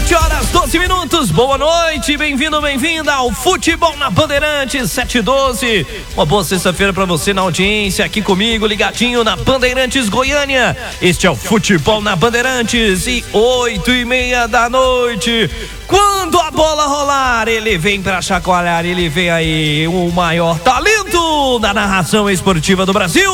7h12. Boa noite, bem-vindo, bem-vinda ao Futebol na Bandeirantes 7h12. Uma boa sexta-feira pra você na audiência, aqui comigo, ligadinho na Bandeirantes Goiânia. Este é o Futebol na Bandeirantes e 8h30 da noite. Quando a bola rolar, ele vem pra chacoalhar, ele vem aí, o maior talento da narração esportiva do Brasil.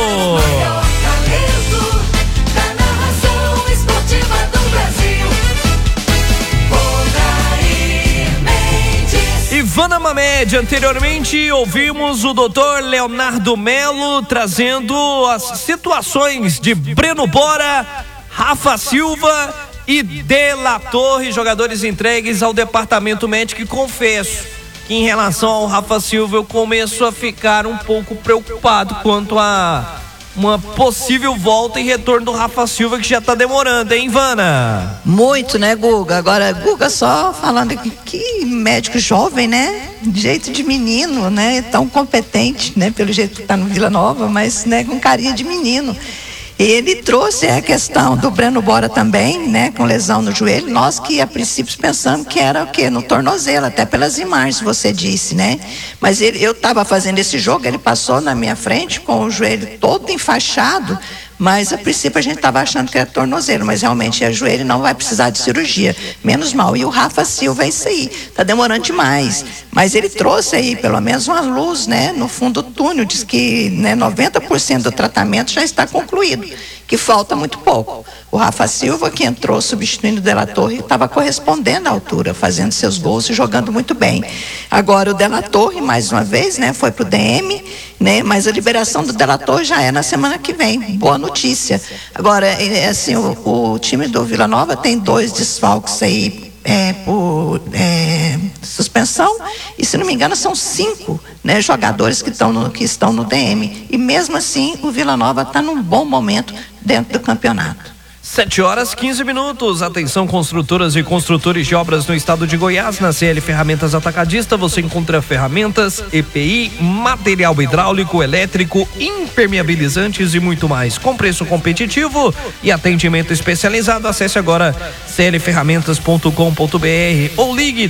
Ivana Mamed. Anteriormente ouvimos o Dr. Leonardo Melo trazendo as situações de Breno Bora, Rafa Silva e De La Torre, jogadores entregues ao departamento médico. E confesso que em relação ao Rafa Silva eu começo a ficar um pouco preocupado quanto a uma possível volta e retorno do Rafa Silva, que já tá demorando, hein, Ivana? Muito, né, Guga? Agora, Guga, só falando que médico jovem, né? Jeito de menino, né? Tão competente, né? Pelo jeito que tá no Vila Nova, mas, né, com carinha de menino. Ele trouxe a questão do Breno Bora também, né, com lesão no joelho. Nós que a princípio pensamos que era o quê? No tornozelo, até pelas imagens você disse, né? Mas eu estava fazendo esse jogo, ele passou na minha frente com o joelho todo enfaixado, mas a princípio a gente estava achando que era tornozelo, mas realmente é joelho, não vai precisar de cirurgia, menos mal. E o Rafa Silva é isso aí, tá demorando demais, mas ele trouxe aí pelo menos uma luz, né, no fundo do túnel. Diz que, né, 90% do tratamento já está concluído, que falta muito pouco. O Rafa Silva, que entrou substituindo o De La Torre, estava correspondendo à altura, fazendo seus gols e jogando muito bem. Agora o De La Torre, mais uma vez, né, foi pro DM, né, mas a liberação do De La Torre já é na semana que vem. Boa notícia. Agora, assim, o time do Vila Nova tem 2 desfalques aí por suspensão, e se não me engano são 5, né, jogadores que estão no DM, e mesmo assim o Vila Nova está num bom momento dentro do campeonato. 7h15. Atenção, construtoras e construtores de obras no estado de Goiás. Na CL Ferramentas Atacadista você encontra ferramentas, EPI, material hidráulico, elétrico, impermeabilizantes e muito mais, com preço competitivo e atendimento especializado. Acesse agora clferramentas.com.br ou ligue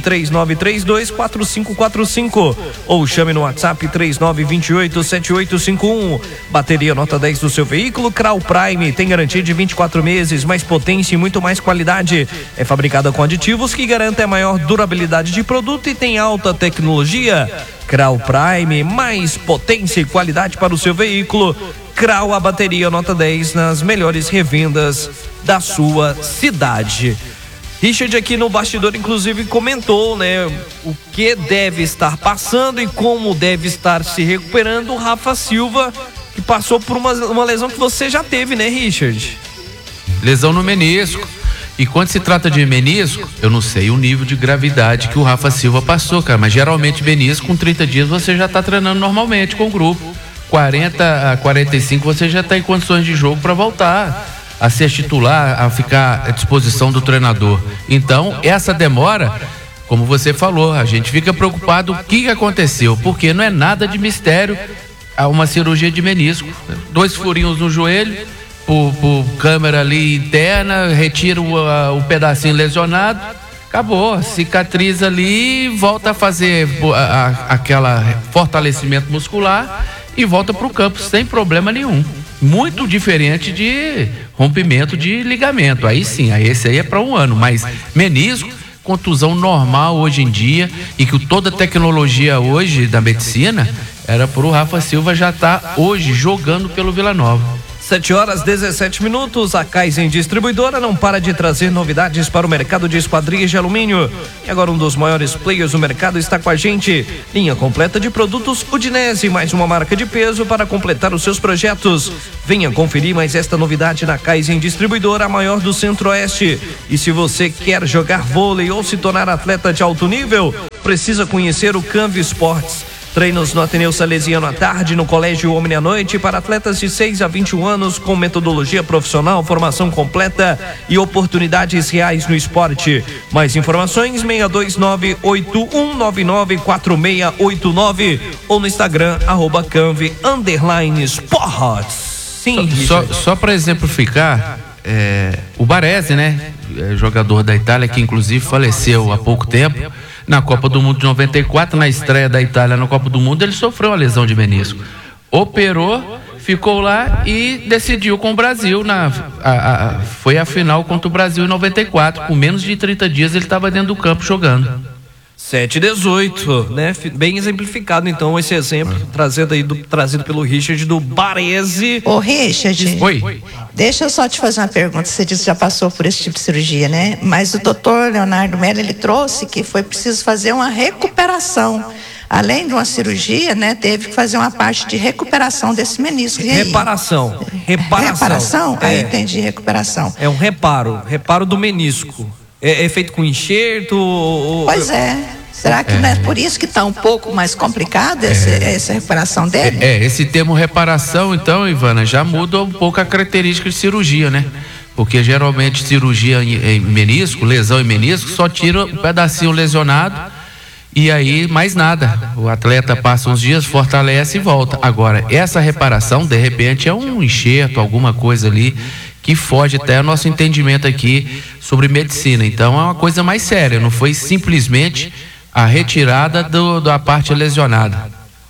3932-4545 ou chame no WhatsApp 3928-7851. Bateria nota 10 do seu veículo. Crau Prime tem garantia de 24 meses, mais potência e muito mais qualidade. É fabricada com aditivos que garantem a maior durabilidade de produto e tem alta tecnologia. Crau Prime, mais potência e qualidade para o seu veículo. Crau, a bateria nota 10 nas melhores revendas da sua cidade. Richard aqui no bastidor inclusive comentou, né, o que deve estar passando e como deve estar se recuperando o Rafa Silva, que passou por uma lesão que você já teve, né, Richard? Lesão no menisco. E quando se trata de menisco, eu não sei o nível de gravidade que o Rafa Silva passou, cara, mas geralmente menisco com 30 dias você já está treinando normalmente com o grupo. 40 a 45 você já está em condições de jogo para voltar a ser titular, a ficar à disposição do treinador. Então, essa demora, como você falou, a gente fica preocupado o que aconteceu, porque não é nada de mistério. Há uma cirurgia de menisco, 2 furinhos no joelho, por câmera ali interna, retira o pedacinho lesionado, acabou, cicatriza ali, volta a fazer aquela fortalecimento muscular e volta para o campo sem problema nenhum. Muito diferente de rompimento de ligamento. Aí sim, esse aí é para 1 ano, mas menisco, contusão normal hoje em dia, e que toda a tecnologia hoje da medicina era para o Rafa Silva já estar hoje jogando pelo Vila Nova. 7h17. A Kaizen Distribuidora não para de trazer novidades para o mercado de esquadrias de alumínio. E agora um dos maiores players do mercado está com a gente. Linha completa de produtos Udinese, mais uma marca de peso para completar os seus projetos. Venha conferir mais esta novidade na Kaizen Distribuidora, a maior do Centro-Oeste. E se você quer jogar vôlei ou se tornar atleta de alto nível, precisa conhecer o Canvi Esportes. Treinos no Ateneu Salesiano à tarde, no Colégio Omni à noite, para atletas de 6 a 21 anos, com metodologia profissional, formação completa e oportunidades reais no esporte. Mais informações, 629-8199-4689 ou no Instagram, @canvi_sports. Sim, só para exemplificar, o Baresi, né? jogador da Itália, que inclusive faleceu há pouco tempo, na Copa do Mundo de 94, na estreia da Itália na Copa do Mundo, ele sofreu uma lesão de menisco. Operou, ficou lá e decidiu com o Brasil. Foi a final contra o Brasil em 94. Com menos de 30 dias ele estava dentro do campo jogando. 7-18, né? Bem exemplificado, então, esse exemplo trazido pelo Richard do Baresi. Ô, Richard. Oi. Deixa eu só te fazer uma pergunta. Você disse que já passou por esse tipo de cirurgia, né? Mas o doutor Leonardo Mello, ele trouxe que foi preciso fazer uma recuperação. Além de uma cirurgia, né? Teve que fazer uma parte de recuperação desse menisco. Reparação. Reparação? Entendi, recuperação. É um reparo do menisco. É feito com enxerto? Pois é. Será que não é por isso que está um pouco mais complicada essa reparação dele? Esse termo reparação, então, Ivana, já muda um pouco a característica de cirurgia, né? Porque geralmente cirurgia em menisco, lesão em menisco, só tira um pedacinho lesionado e aí mais nada. O atleta passa uns dias, fortalece e volta. Agora, essa reparação, de repente, é um enxerto, alguma coisa ali que foge até o nosso entendimento aqui sobre medicina. Então é uma coisa mais séria, não foi simplesmente a retirada da parte lesionada.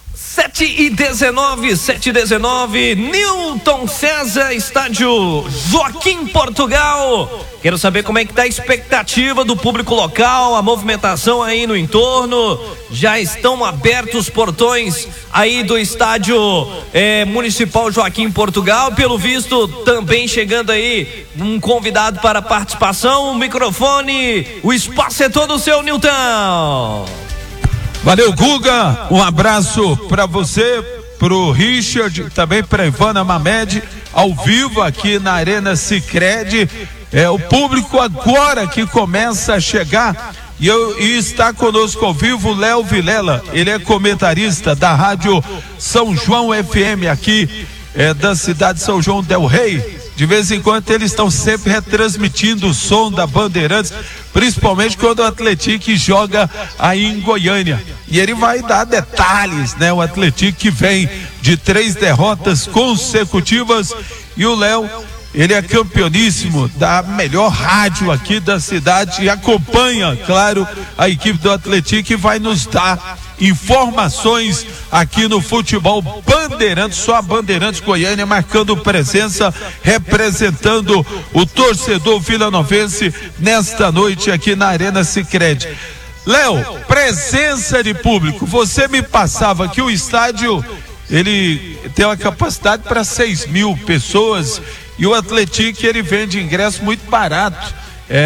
7-19, Newton César, estádio Joaquim Portugal. Quero saber como é que tá a expectativa do público local, a movimentação aí no entorno. Já estão abertos os portões aí do estádio municipal Joaquim Portugal. Pelo visto, também chegando aí um convidado para participação. O microfone, o espaço é todo seu, Newton. Valeu, Guga, um abraço para você, pro Richard, também para Ivana Mamed, ao vivo aqui na Arena Sicredi. O público agora que começa a chegar e está conosco ao vivo o Léo Vilela, ele é comentarista da Rádio São João FM aqui da cidade de São João del Rei. De vez em quando eles estão sempre retransmitindo o som da Bandeirantes, principalmente quando o Atlético joga aí em Goiânia. E ele vai dar detalhes, né? O Atlético que vem de 3 derrotas consecutivas e o Léo, ele é campeoníssimo da melhor rádio aqui da cidade e acompanha, claro, a equipe do Atlético e vai nos dar informações aqui no futebol Bandeirantes, só a Bandeirantes Goiânia marcando presença, representando o torcedor vilanovense nesta noite aqui na Arena Sicredi. Léo, presença de público, você me passava que o estádio, ele tem uma capacidade para 6.000 pessoas e o Atlético, ele vende ingresso muito barato,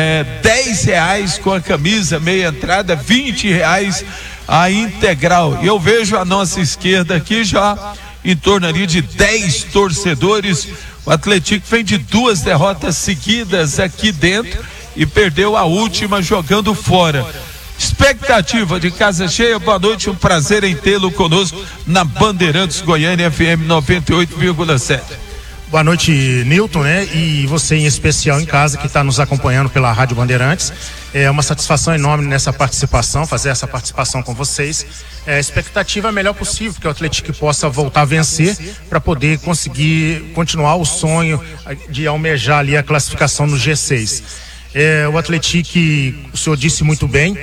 R$10 com a camisa, meia entrada, R$20 a integral. E eu vejo a nossa esquerda aqui já em torno ali de 10 torcedores. O Atlético vem de 2 derrotas seguidas aqui dentro e perdeu a última jogando fora. Expectativa de casa cheia, boa noite, um prazer em tê-lo conosco na Bandeirantes Goiânia FM 98,7. Boa noite, Newton, né? E você em especial em casa que está nos acompanhando pela Rádio Bandeirantes. É uma satisfação enorme nessa participação, fazer essa participação com vocês. A expectativa é a melhor possível, que o Atlético possa voltar a vencer para poder conseguir continuar o sonho de almejar ali a classificação no G6. O Atlético, o senhor disse muito bem,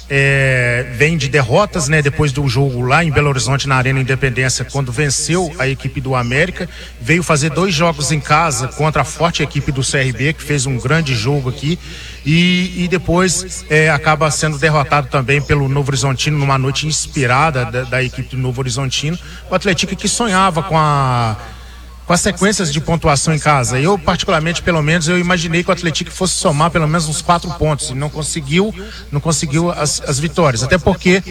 vem de derrotas, né? Depois do jogo lá em Belo Horizonte na Arena Independência, quando venceu a equipe do América, veio fazer 2 jogos em casa contra a forte equipe do CRB, que fez um grande jogo aqui, e depois acaba sendo derrotado também pelo Novo Horizontino numa noite inspirada da equipe do Novo Horizontino. O Atlético que sonhava com as sequências de pontuação em casa. Eu, particularmente, pelo menos, eu imaginei que o Atlético fosse somar pelo menos uns 4 pontos e não conseguiu as vitórias, até porque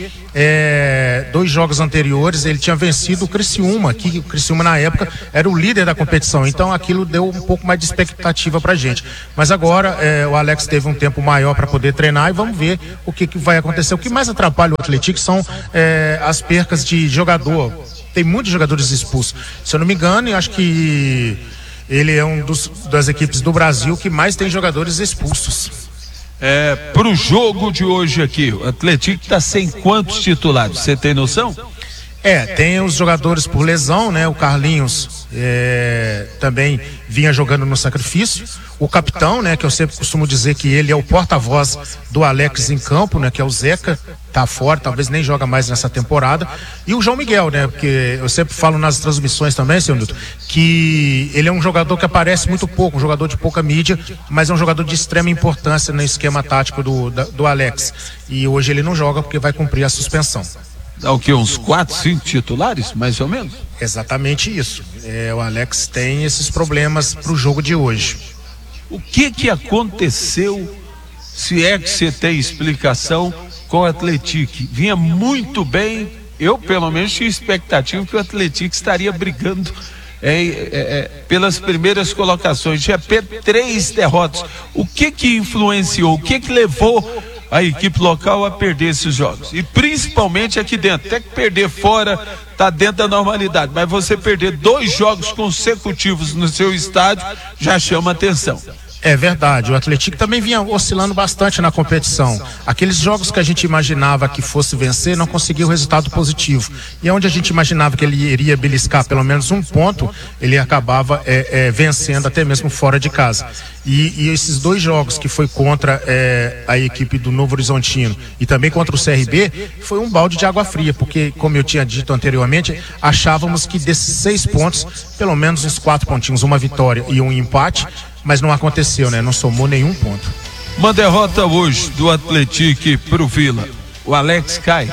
2 jogos anteriores ele tinha vencido o Criciúma, que o Criciúma na época era o líder da competição, então aquilo deu um pouco mais de expectativa pra gente, mas agora o Alex teve um tempo maior para poder treinar e vamos ver o que vai acontecer. O que mais atrapalha o Atlético são as percas de jogador. Tem muitos jogadores expulsos. Se eu não me engano, eu acho que ele é das equipes do Brasil que mais tem jogadores expulsos. Para o jogo de hoje aqui, o Atlético está sem quantos titulares? Você tem noção? Tem os jogadores por lesão, né? O Carlinhos também vinha jogando no sacrifício. o capitão, né, que eu sempre costumo dizer que ele é o porta-voz do Alex em campo, né, que é o Zeca, tá fora, talvez nem joga mais nessa temporada, e o João Miguel, né, porque eu sempre falo nas transmissões também, senhor Nilton, que ele é um jogador que aparece muito pouco, um jogador de pouca mídia, mas é um jogador de extrema importância no esquema tático do Alex, e hoje ele não joga porque vai cumprir a suspensão. Dá o quê? Uns 4, 5 titulares, mais ou menos? Exatamente isso. O Alex tem esses problemas pro jogo de hoje. O que aconteceu, se é que você tem explicação, com o Atlético? Vinha muito bem, eu pelo menos tinha expectativa que o Atlético estaria brigando pelas primeiras colocações. Tinha 3 derrotas. O que influenciou, o que levou a equipe local a perder esses jogos? E principalmente aqui dentro. Até que perder fora está dentro da normalidade, mas você perder 2 jogos consecutivos no seu estádio já chama atenção. É verdade, o Atlético também vinha oscilando bastante na competição. Aqueles jogos que a gente imaginava que fosse vencer, não conseguiu resultado positivo. E onde a gente imaginava que ele iria beliscar pelo menos um ponto, ele acabava vencendo até mesmo fora de casa. E esses 2 jogos que foi contra a equipe do Novo Horizontino e também contra o CRB, foi um balde de água fria, porque, como eu tinha dito anteriormente, achávamos que desses 6 pontos, pelo menos uns 4 pontinhos, uma vitória e um empate, mas não aconteceu, né? Não somou nenhum ponto. Uma derrota hoje do Atlético pro Vila. O Alex cai.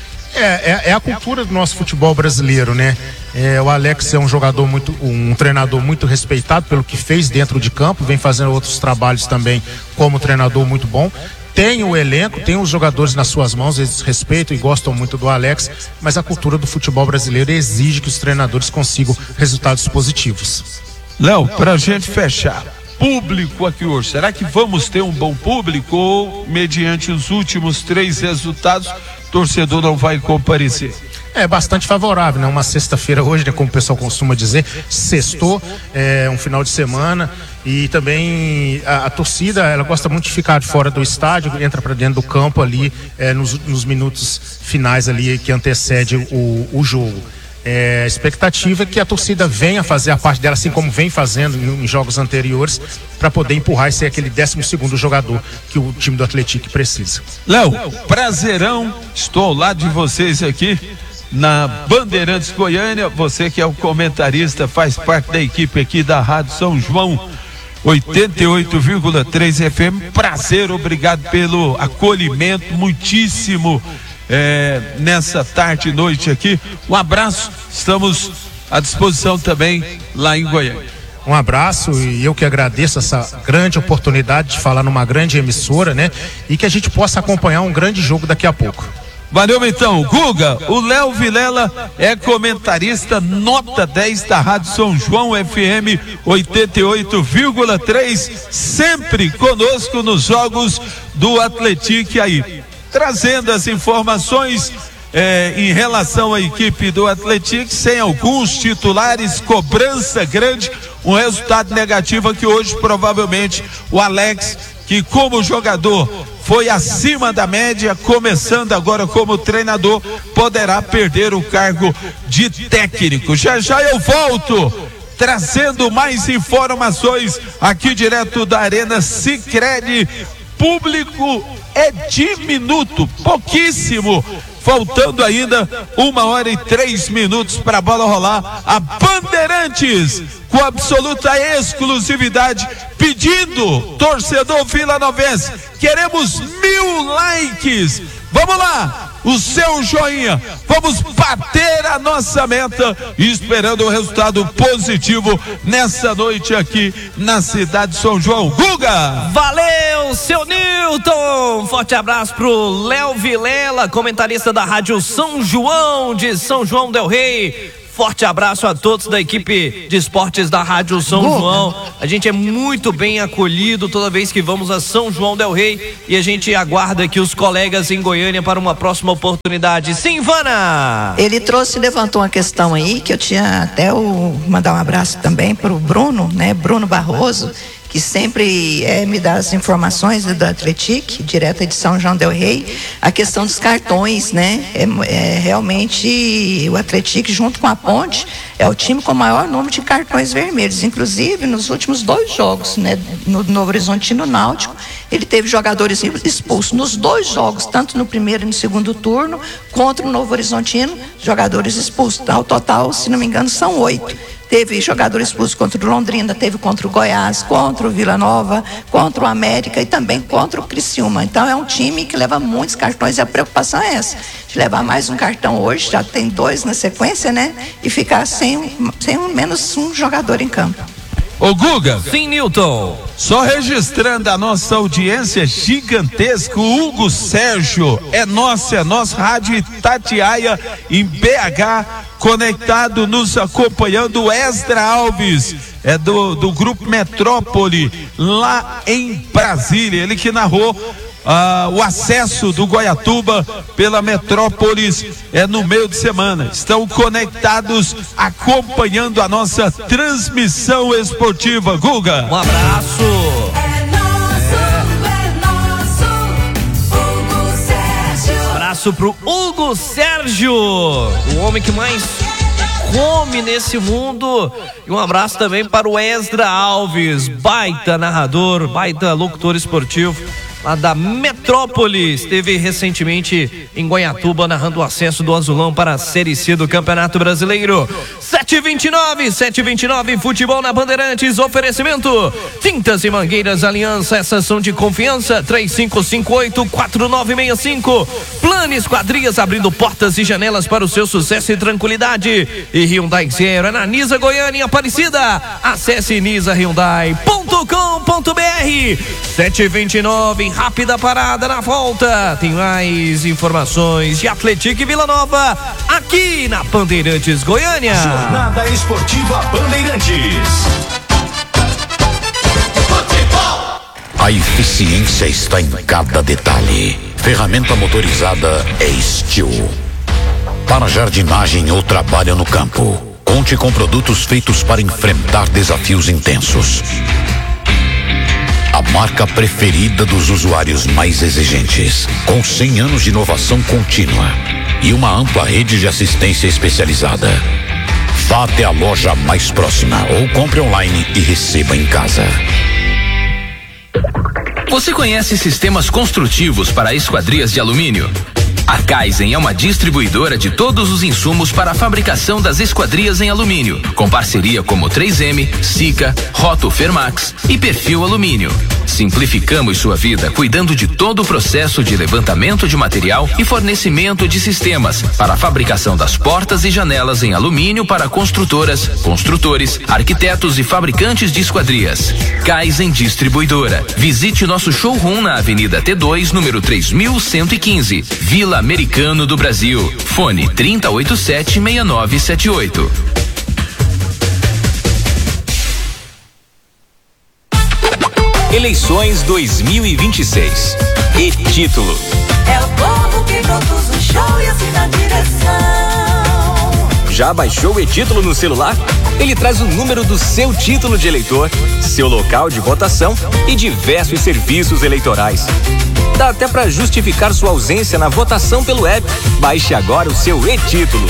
É a cultura do nosso futebol brasileiro, né? O Alex é um treinador muito respeitado pelo que fez dentro de campo, vem fazendo outros trabalhos também como treinador muito bom. Tem o elenco, tem os jogadores nas suas mãos, eles respeitam e gostam muito do Alex, mas a cultura do futebol brasileiro exige que os treinadores consigam resultados positivos. Léo, pra gente fechar, público aqui hoje, será que vamos ter um bom público ou, mediante os últimos 3 resultados, o torcedor não vai comparecer? É bastante favorável, né? Uma sexta-feira hoje, né? Como o pessoal costuma dizer, sextou, um final de semana, e também a torcida, ela gosta muito de ficar fora do estádio, entra para dentro do campo ali, nos minutos finais ali que antecede o jogo. A expectativa é que a torcida venha fazer a parte dela, assim como vem fazendo em jogos anteriores, para poder empurrar e ser aquele 12º jogador que o time do Atlético precisa. Léo, prazerão, estou ao lado de vocês aqui na Bandeirantes Goiânia, você que é o comentarista, faz parte da equipe aqui da Rádio São João 88,3 FM, prazer, obrigado pelo acolhimento, muitíssimo nessa tarde e noite aqui. Um abraço, estamos à disposição também lá em Goiânia. Um abraço, e eu que agradeço essa grande oportunidade de falar numa grande emissora, né? E que a gente possa acompanhar um grande jogo daqui a pouco. Valeu, então. Guga, o Léo Vilela é comentarista nota 10 da Rádio São João FM 88,3, sempre conosco nos jogos do Atlético aí, trazendo as informações em relação à equipe do Atlético, sem alguns titulares, cobrança grande, um resultado negativo que hoje provavelmente o Alex, que como jogador foi acima da média, começando agora como treinador, poderá perder o cargo de técnico. Já eu volto trazendo mais informações aqui direto da Arena Sicredi. Público é diminuto, pouquíssimo, faltando ainda 1h03 para a bola rolar. A Bandeirantes, com absoluta exclusividade, pedindo, torcedor vilanovense, queremos 1000 likes. Vamos lá, o seu joinha, vamos bater a nossa meta, esperando um resultado positivo nessa noite aqui na cidade de São João. Guga! Valeu, seu Nilton! Forte abraço pro Léo Vilela, comentarista da Rádio São João, de São João del Rei. Forte abraço a todos da equipe de esportes da Rádio São João. A gente é muito bem acolhido toda vez que vamos a São João del Rei, e a gente aguarda aqui os colegas em Goiânia para uma próxima oportunidade. Sim, Ivana! Ele levantou uma questão aí que eu tinha até mandar um abraço também para o Bruno, né? Bruno Barroso, que sempre me dá as informações do Atlético, direta de São João del Rei, a questão dos cartões, né? Realmente o Atlético, junto com a Ponte, é o time com o maior número de cartões vermelhos. Inclusive, nos últimos 2 jogos, né, no Novo Horizontino Náutico, ele teve jogadores expulsos nos 2 jogos, tanto no primeiro e no segundo turno, contra o Novo Horizontino, jogadores expulsos. Então, ao total, se não me engano, são 8. Teve jogador expulso contra o Londrina, teve contra o Goiás, contra o Vila Nova, contra o América e também contra o Criciúma. Então é um time que leva muitos cartões e a preocupação é essa, de levar mais um cartão hoje, já tem 2 na sequência, né? E ficar sem menos um jogador em campo. Ô Guga. Sim, Newton. Só registrando a nossa audiência gigantesca, o Hugo Sérgio é nosso Rádio Itatiaia em BH, conectado, nos acompanhando. O Esdra Alves é do Grupo Metrópole lá em Brasília, ele que narrou o acesso do Goiatuba pela Metrópolis no meio de semana. Estão conectados, acompanhando a nossa transmissão esportiva. Guga, um abraço. Hugo Sérgio. Abraço pro Hugo Sérgio, o homem que mais come nesse mundo. E um abraço também para o Esdra Alves, baita narrador, baita locutor esportivo lá da Metrópolis. Esteve recentemente em Goiatuba narrando o acesso do Azulão para a Série C do Campeonato Brasileiro. 7h29, futebol na Bandeirantes. Oferecimento Tintas e Mangueiras Aliança, essas são de confiança. 3558-4965. Plano Esquadrias, abrindo portas e janelas para o seu sucesso e tranquilidade. E Hyundai Zero é na Nisa Goiânia em Aparecida. Acesse nisahyundai.com.br. 7h29, rápida parada. Na volta tem mais informações de Atlético e Vila Nova aqui na Bandeirantes Goiânia. Jornada Esportiva Bandeirantes. A eficiência está em cada detalhe. Ferramenta motorizada é Steel. Para jardinagem ou trabalho no campo, conte com produtos feitos para enfrentar desafios intensos. A marca preferida dos usuários mais exigentes, com 100 anos de inovação contínua e uma ampla rede de assistência especializada. Vá até a loja mais próxima ou compre online e receba em casa. Você conhece sistemas construtivos para esquadrias de alumínio? A Kaizen é uma distribuidora de todos os insumos para a fabricação das esquadrias em alumínio, com parceria como 3M, Sika, Roto Fermax e Perfil Alumínio. Simplificamos sua vida cuidando de todo o processo de levantamento de material e fornecimento de sistemas para a fabricação das portas e janelas em alumínio para construtoras, construtores, arquitetos e fabricantes de esquadrias. Kaizen Distribuidora. Visite nosso showroom na Avenida T2, número 3115, Vila Americano do Brasil. Fone 3087-6978. Eleições 2026. E título. É o povo que produz o show e assina a direção. Já baixou o e-título no celular? Ele traz o número do seu título de eleitor, seu local de votação e diversos serviços eleitorais. Dá até para justificar sua ausência na votação pelo app. Baixe agora o seu e-título.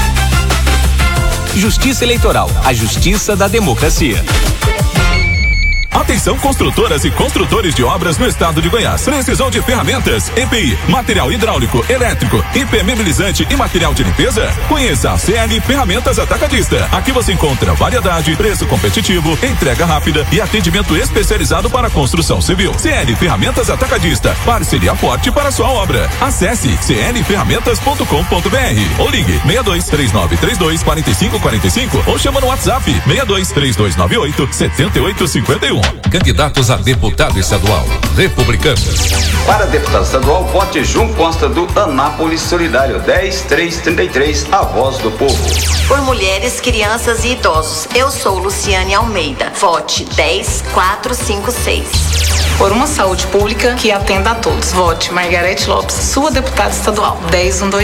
Justiça Eleitoral, a justiça da democracia. Atenção, construtoras e construtores de obras no estado de Goiás. Precisam de ferramentas, EPI, material hidráulico, elétrico, impermeabilizante e material de limpeza? Conheça a CL Ferramentas Atacadista. Aqui você encontra variedade, preço competitivo, entrega rápida e atendimento especializado para construção civil. CL Ferramentas Atacadista, parceria forte para sua obra. Acesse clferramentas.com.br ou ligue 6239324545 ou chama no WhatsApp 6239987851. Candidatos a deputado estadual, Republicanos. Para deputado estadual, vote Jun Costa do Anápolis Solidário, 10333, a voz do povo. Por mulheres, crianças e idosos, eu sou Luciane Almeida. Vote 10456. Por uma saúde pública que atenda a todos, vote Margarete Lopes, sua deputada estadual, 10123.